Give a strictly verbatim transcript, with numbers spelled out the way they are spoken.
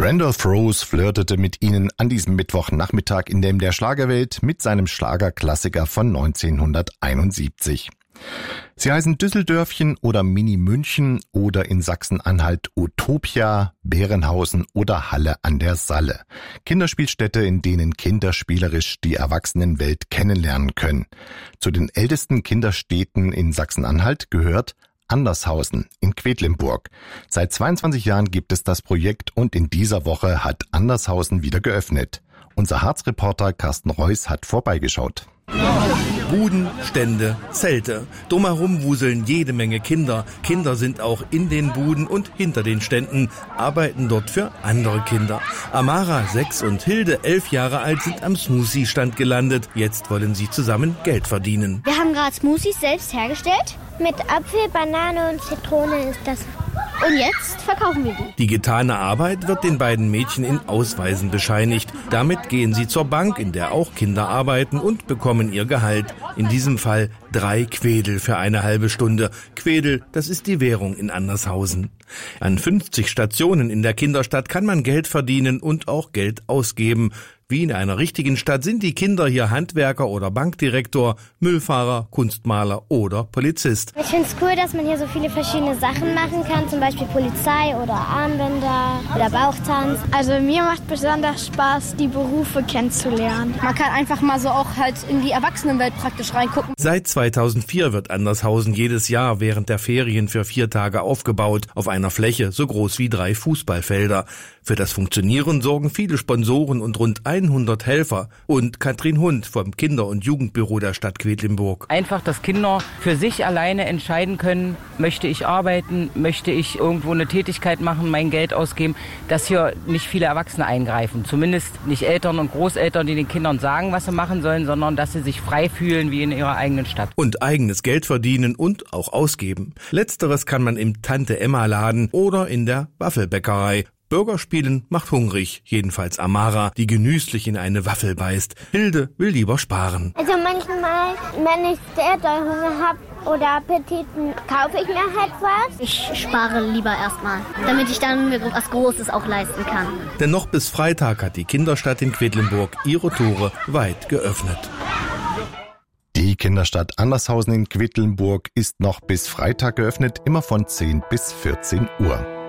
Randolph Rose flirtete mit ihnen an diesem Mittwochnachmittag in dem der Schlagerwelt mit seinem Schlagerklassiker von neunzehnhunderteinundsiebzig. Sie heißen Düsseldörfchen oder Mini München oder in Sachsen-Anhalt Utopia, Bärenhausen oder Halle an der Salle. Kinderspielstätte, in denen Kinder spielerisch die Erwachsenenwelt kennenlernen können. Zu den ältesten Kinderstädten in Sachsen-Anhalt gehört Andershausen in Quedlinburg. Seit zweiundzwanzig Jahren gibt es das Projekt und in dieser Woche hat Andershausen wieder geöffnet. Unser Harzreporter Carsten Reuss hat vorbeigeschaut. Buden, Stände, Zelte. Drumherum wuseln jede Menge Kinder. Kinder sind auch in den Buden und hinter den Ständen, arbeiten dort für andere Kinder. Amara, sechs, und Hilde, elf Jahre alt, sind am Smoothie-Stand gelandet. Jetzt wollen sie zusammen Geld verdienen. Wir haben gerade Smoothies selbst hergestellt. Mit Apfel, Banane und Zitrone ist das. Und jetzt verkaufen wir die. Die getane Arbeit wird den beiden Mädchen in Ausweisen bescheinigt. Damit gehen sie zur Bank, in der auch Kinder arbeiten, und bekommen ihr Gehalt. In diesem Fall drei Quedel für eine halbe Stunde. Quedel, das ist die Währung in Andershausen. An fünfzig Stationen in der Kinderstadt kann man Geld verdienen und auch Geld ausgeben. Wie in einer richtigen Stadt sind die Kinder hier Handwerker oder Bankdirektor, Müllfahrer, Kunstmaler oder Polizist. Ich finde es cool, dass man hier so viele verschiedene Sachen machen kann, zum Beispiel Polizei oder Armbänder oder Bauchtanz. Also mir macht besonders Spaß, die Berufe kennenzulernen. Man kann einfach mal so auch halt in die Erwachsenenwelt praktisch reingucken. Seit zweitausendvier wird Andershausen jedes Jahr während der Ferien für vier Tage aufgebaut, auf einer Fläche so groß wie drei Fußballfelder. Für das Funktionieren sorgen viele Sponsoren und rund hundert Helfer und Katrin Hund vom Kinder- und Jugendbüro der Stadt Quedlinburg. Einfach, dass Kinder für sich alleine entscheiden können, möchte ich arbeiten, möchte ich irgendwo eine Tätigkeit machen, mein Geld ausgeben, dass hier nicht viele Erwachsene eingreifen. Zumindest nicht Eltern und Großeltern, die den Kindern sagen, was sie machen sollen, sondern dass sie sich frei fühlen wie in ihrer eigenen Stadt. Und eigenes Geld verdienen und auch ausgeben. Letzteres kann man im Tante-Emma-Laden oder in der Waffelbäckerei. Burgerspielen macht hungrig, jedenfalls Amara, die genüsslich in eine Waffel beißt. Hilde will lieber sparen. Also manchmal, wenn ich sehr doll Hunger habe oder Appetiten, kaufe ich mir halt was. Ich spare lieber erstmal, damit ich dann mir was Großes auch leisten kann. Denn noch bis Freitag hat die Kinderstadt in Quedlinburg ihre Tore weit geöffnet. Die Kinderstadt Andershausen in Quedlinburg ist noch bis Freitag geöffnet, immer von zehn bis vierzehn Uhr.